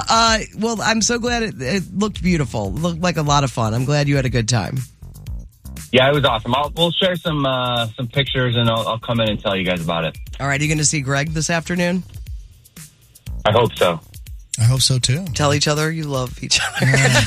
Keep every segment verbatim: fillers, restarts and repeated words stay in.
Uh, well, I'm so glad it, it looked beautiful. It looked like a lot of fun. I'm glad you had a good time. Yeah, it was awesome. I'll, we'll share some uh, some pictures, and I'll, I'll come in and tell you guys about it. All right, are you going to see Greg this afternoon? I hope so. I hope so, too. Tell each other you love each other.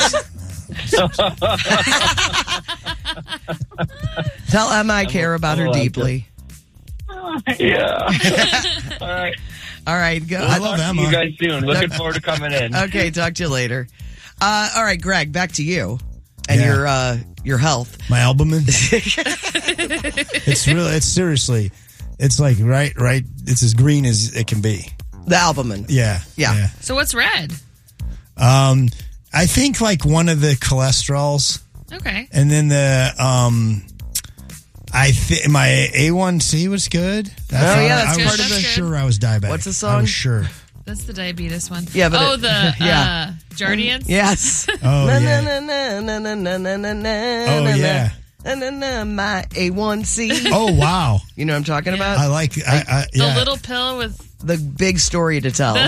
Tell Emma I care about her deeply. Yeah. All right. All right. Go. I love Emma. See you guys soon. Looking forward to coming in. Okay, talk to you later. Uh, all right, Greg, back to you and Yeah. your uh, your health. My albumin. It's really, it's seriously, it's like right, right. It's as green as it can be. The albumin. Yeah. Yeah. So what's red? Um, I think like one of the cholesterols. Okay. And then the, um, I think my A one C was good. Oh, yeah, that's I good. was That's good. sure I was diabetic. What's the I song? was sure. That's the diabetes one. Yeah, but oh, it- the yeah. uh, Jardiance? Yes. Oh, na, yeah. na, na, na, na, na, na, na, na, Oh, na, yeah. Na, na, na, my A one C. Oh, wow. You know what I'm talking about? I like, I, I, The yeah. little pill with... The big story to tell.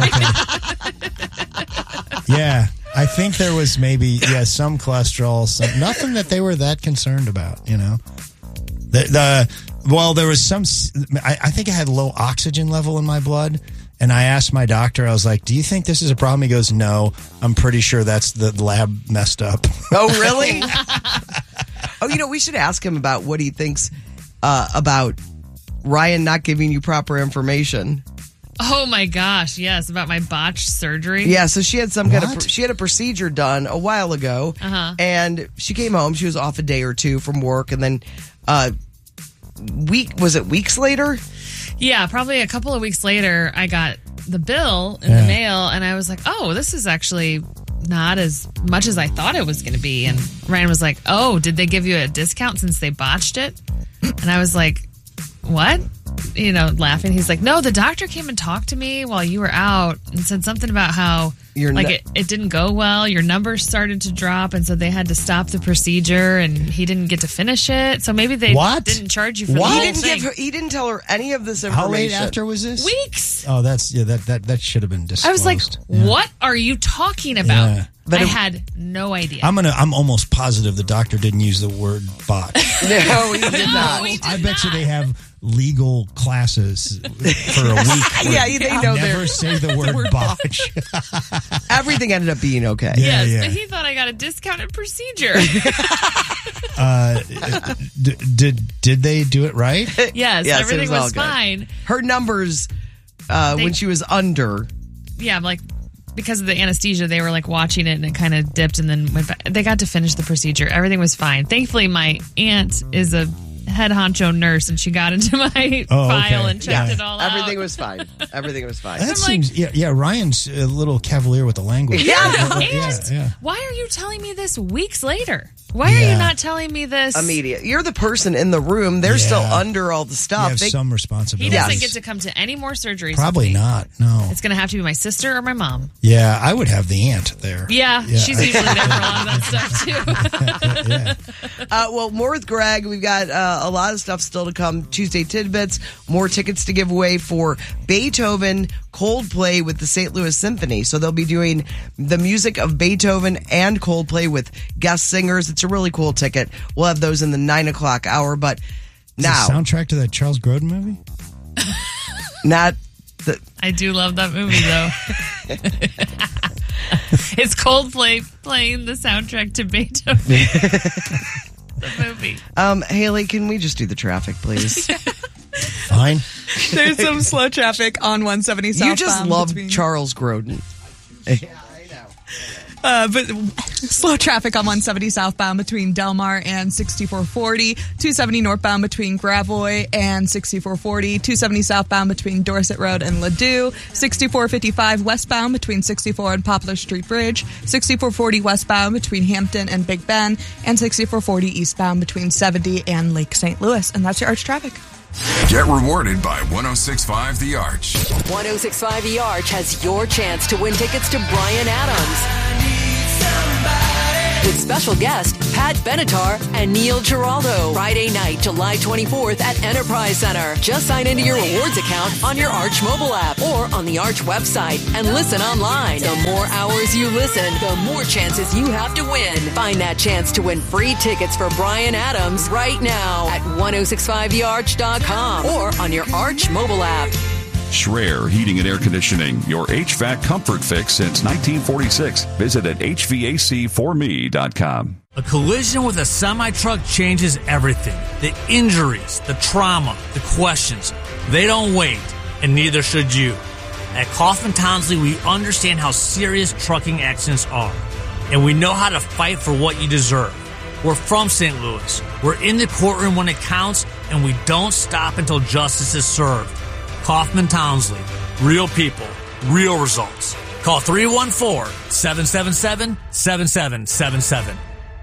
Yeah. I think there was maybe, yeah, some cholesterol, some, nothing that they were that concerned about, you know. The, the well, there was some, I, I think I had low oxygen level in my blood. And I asked my doctor, I was like, do you think this is a problem? He goes, no, I'm pretty sure that's the lab messed up. Oh, really? Oh, you know, we should ask him about what he thinks uh, about Ryan not giving you proper information. Oh, my gosh. Yes, about my botched surgery. Yeah, so she had some kind of, What? she had a procedure done a while ago. Uh-huh. And she came home. She was off a day or two from work. And then, uh, week, was it weeks later? Yeah, probably a couple of weeks later, I got the bill in Yeah. the mail, and I was like, oh, this is actually not as much as I thought it was going to be. And Ryan was like, oh, did they give you a discount since they botched it? And I was like, what? You know, laughing. He's like, no, the doctor came and talked to me while you were out and said something about how Your like nu- it, it didn't go well. Your numbers started to drop, and so they had to stop the procedure, and he didn't get to finish it. So maybe they What? didn't charge you for What? the He whole didn't thing. give her, he didn't tell her any of this How information. late after was this? Weeks. Oh, that's, yeah, that, that, that should have been disclosed. I was like, Yeah. what are you talking about? Yeah. But I it- had no idea. I'm gonna. I'm almost positive the doctor didn't use the word botch. No, he did not. he did I bet you they have legal classes for a week. where Yeah, they know never their- say the word, word botch. Everything ended up being okay. Yeah, yes, yeah. but he thought I got a discounted procedure. Uh, d- did did they do it right? yes, Yes, it everything was all was good. fine. Her numbers, uh, They- when she was under, Yeah, I'm like, because of the anesthesia, they were like watching it and it kind of dipped and then went back. They got to finish the procedure. Everything was fine. Thankfully, my aunt is a head honcho nurse and she got into my Oh, file okay. and checked Yeah. it all out. everything was fine. Everything was fine. That like- seems. Yeah, yeah. Ryan's a little cavalier with the language. Yeah. yeah, yeah. Why are you telling me this weeks later? Why are Yeah. you not telling me this? Immediate. You're the person in the room. They're Yeah. still under all the You stuff. have They- some He responsibility. doesn't get to come to any more surgeries. Probably with me. not. No. It's going to have to be my sister or my mom. Yeah, I would have the aunt there. Yeah, Yeah. she's usually there for a lot of that stuff too. Yeah. Uh, well, more with Greg. We've got uh, a lot of stuff still to come. Tuesday Tidbits, more tickets to give away for Beethoven Coldplay with the Saint Louis Symphony. So they'll be doing the music of Beethoven and Coldplay with guest singers. It's a really cool ticket. We'll have those in the nine o'clock hour. But Is now, the soundtrack to that Charles Grodin movie? not the. I do love that movie though. It's Coldplay playing the soundtrack to Beethoven. The movie. Um, Haley, can we just do the traffic, please? Fine. There's some slow traffic on one seventy southbound. You just love between- Charles Grodin. Uh, but slow traffic on one seventy southbound between Delmar and sixty-four forty, two seventy northbound between Gravois and sixty-four forty, two seventy southbound between Dorset Road and Ladue, sixty-four fifty-five westbound between sixty-four and Poplar Street Bridge, sixty-four forty westbound between Hampton and Big Ben, and sixty-four forty eastbound between seventy and Lake Saint Louis. And that's your Arch traffic. Get rewarded by one oh six point five The Arch. one oh six point five The Arch has your chance to win tickets to Bryan Adams. with special guest Pat Benatar and Neil Giraldo. Friday night, July twenty-fourth at Enterprise Center. Just sign into your rewards account on your Arch mobile app or on the Arch website and listen online. The more hours you listen, the more chances you have to win. Find that chance to win free tickets for Bryan Adams right now at ten sixty-five the arch dot com or on your Arch mobile app. Schreier Heating and Air Conditioning, your H V A C comfort fix since nineteen forty-six. Visit at H V A C for me dot com. A collision with a semi-truck changes everything. The injuries, the trauma, the questions. They don't wait, and neither should you. At Kaufman Townsley, we understand how serious trucking accidents are, and we know how to fight for what you deserve. We're from Saint Louis. We're in the courtroom when it counts, and we don't stop until justice is served. Kaufman Townsley. Real people. Real results. Call three one four, seven seven seven, seven seven seven seven.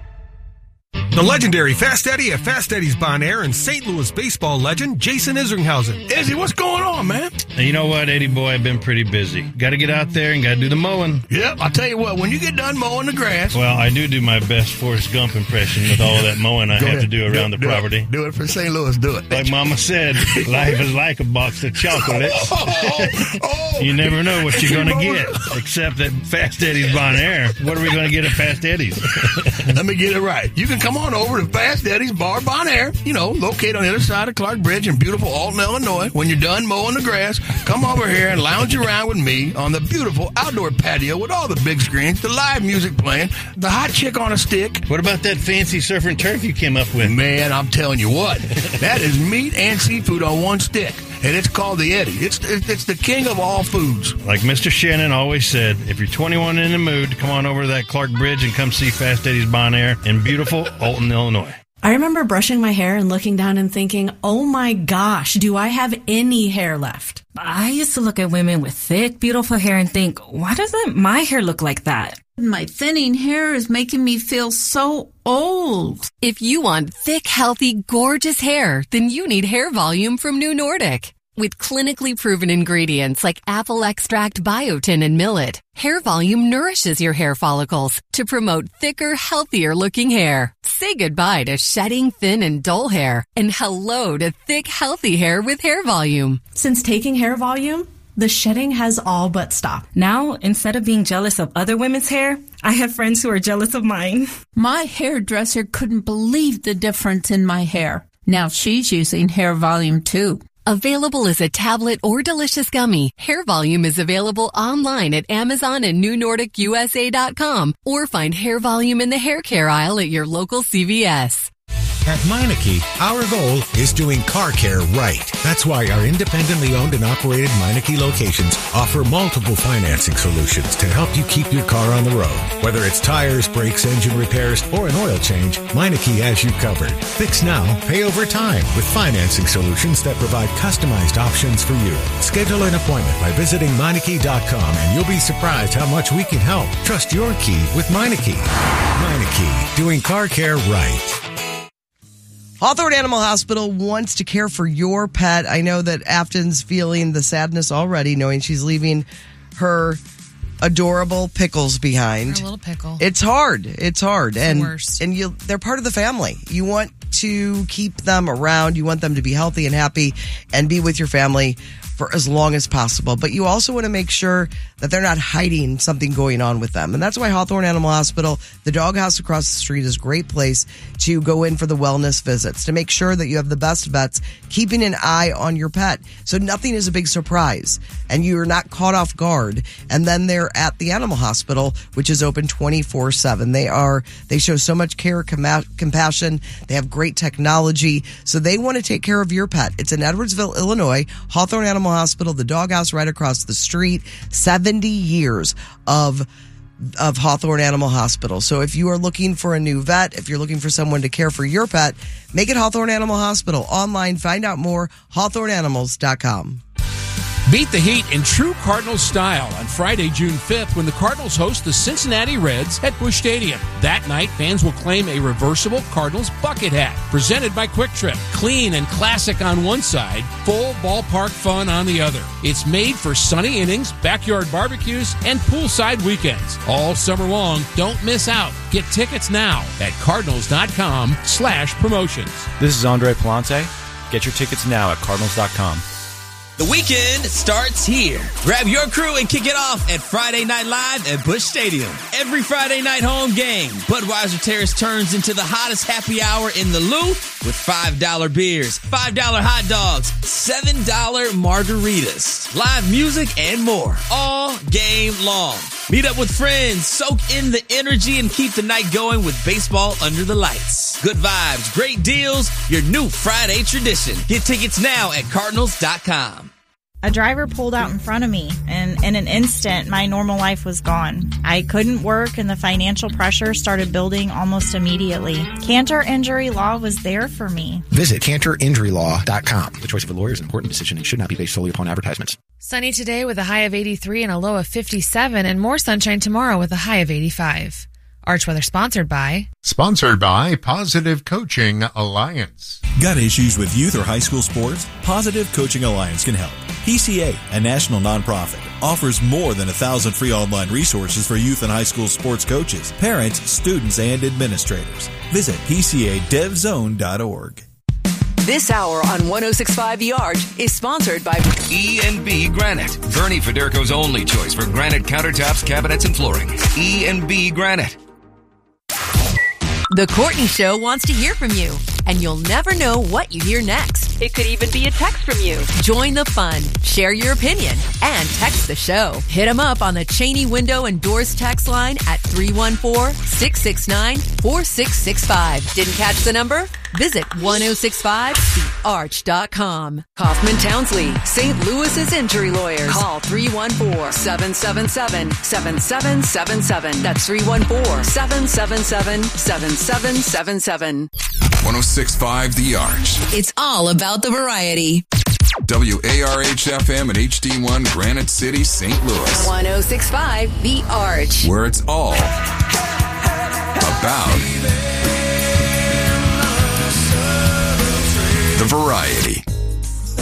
The legendary Fast Eddie at Fast Eddie's Bon Air and Saint Louis baseball legend Jason Isringhausen. Izzy, what's going on, man? You know what, Eddie boy, I've been pretty busy. Got to get out there and got to do the mowing. Yep, I'll tell you what, when you get done mowing the grass. Well, I do do my best Forrest Gump impression with all that mowing I Go have ahead. to do around do, the do property. It. Do it for Saint Louis, do it. Like Mama said, life is like a box of chocolates. Oh, oh, You never know what you're going to get, except at Fast Eddie's Bon Air. What are we going to get at Fast Eddie's? Let me get it right. You can come on over to Fast Eddie's Bar Bon Air, you know, located on the other side of Clark Bridge in beautiful Alton, Illinois. When you're done mowing the grass, come over here and lounge around with me on the beautiful outdoor patio with all the big screens, the live music playing, the hot chick on a stick. What about that fancy surf and turf you came up with? Man, I'm telling you what, that is meat and seafood on one stick. And it's called the Eddie. It's it's the king of all foods. Like Mister Shannon always said, if you're twenty-one in the mood, come on over to that Clark Bridge and come see Fast Eddie's Bon Air in beautiful Alton, Illinois. I remember brushing my hair and looking down and thinking, oh my gosh, do I have any hair left? I used to look at women with thick, beautiful hair and think, why doesn't my hair look like that? My thinning hair is making me feel so old. If you want thick, healthy, gorgeous hair, then you need Hair Volume from New Nordic. With clinically proven ingredients like apple extract, biotin, and millet, Hair Volume nourishes your hair follicles to promote thicker, healthier-looking hair. Say goodbye to shedding, thin, and dull hair, and hello to thick, healthy hair with Hair Volume. Since taking Hair Volume, the shedding has all but stopped. Now, instead of being jealous of other women's hair, I have friends who are jealous of mine. My hairdresser couldn't believe the difference in my hair. Now she's using Hair Volume too. Available as a tablet or delicious gummy, Hair Volume is available online at Amazon and New Nordic U S A dot com or find Hair Volume in the hair care aisle at your local C V S. At Meineke, our goal is doing car care right. That's why our independently owned and operated Meineke locations offer multiple financing solutions to help you keep your car on the road. Whether it's tires, brakes, engine repairs, or an oil change, Meineke has you covered. Fix now, pay over time with financing solutions that provide customized options for you. Schedule an appointment by visiting Meineke dot com and you'll be surprised how much we can help. Trust your key with Meineke. Meineke, doing car care right. Hawthorne Animal Hospital wants to care for your pet. I know that Afton's feeling the sadness already, knowing she's leaving her adorable Pickles behind. Her little Pickle. It's hard. It's hard. It's and the worst. and you they're part of the family. You want to keep them around. You want them to be healthy and happy and be with your family for as long as possible. But you also want to make sure that they're not hiding something going on with them. And that's why Hawthorne Animal Hospital, the doghouse across the street, is a great place to go in for the wellness visits, to make sure that you have the best vets keeping an eye on your pet. So nothing is a big surprise and you're not caught off guard. And then they're at the animal hospital, which is open twenty-four seven. They are, they show so much care, com- compassion. They have great technology. So they want to take care of your pet. It's in Edwardsville, Illinois, Hawthorne Animal Hospital, the doghouse right across the street. seventy years of of Hawthorne Animal Hospital. So if you are looking for a new vet, if you're looking for someone to care for your pet, make it Hawthorne Animal Hospital. Online, find out more, hawthorne animals dot com. Beat the heat in true Cardinals style on Friday, June fifth, when the Cardinals host the Cincinnati Reds at Busch Stadium. That night, fans will claim a reversible Cardinals bucket hat, presented by Quick Trip. Clean and classic on one side, full ballpark fun on the other. It's made for sunny innings, backyard barbecues, and poolside weekends. All summer long, don't miss out. Get tickets now at cardinals.com slash promotions. This is Andre Palante. Get your tickets now at cardinals dot com. The weekend starts here. Grab your crew and kick it off at Friday Night Live at Busch Stadium. Every Friday night home game, Budweiser Terrace turns into the hottest happy hour in the Lou with five dollar beers, five dollar hot dogs, seven dollar margaritas, live music, and more all game long. Meet up with friends, soak in the energy, and keep the night going with baseball under the lights. Good vibes, great deals, your new Friday tradition. Get tickets now at cardinals dot com. A driver pulled out in front of me, and in an instant, my normal life was gone. I couldn't work, and the financial pressure started building almost immediately. Cantor Injury Law was there for me. Visit cantor injury law dot com. The choice of a lawyer is an important decision and should not be based solely upon advertisements. Sunny today with a high of eighty-three and a low of fifty-seven, and more sunshine tomorrow with a high of eighty-five. Arch Weather sponsored by... Sponsored by Positive Coaching Alliance. Got issues with youth or high school sports? Positive Coaching Alliance can help. P C A, a national nonprofit, offers more than a thousand free online resources for youth and high school sports coaches, parents, students, and administrators. Visit p c a dev zone dot org. This hour on one oh six point five The Arch is sponsored by E and B Granite, Bernie Federko's only choice for granite countertops, cabinets, and flooring. E and B Granite. The Courtney Show wants to hear from you, and you'll never know what you hear next. It could even be a text from you. Join the fun, share your opinion, and text the show. Hit them up on the Cheney Window and Doors text line at three one four, six six nine, four six six five. Didn't catch the number? Visit ten sixty-five the arch dot com. Kaufman Townsley, Saint Louis's injury lawyers. Call three one four, seven seven seven, seven seven seven seven. That's three one four, seven seven seven, seven seven seven seven. one oh six point five The Arch. It's all about the variety. W A R H F M and H D one Granite City, Saint Louis. one oh six point five The Arch. Where it's all about the variety.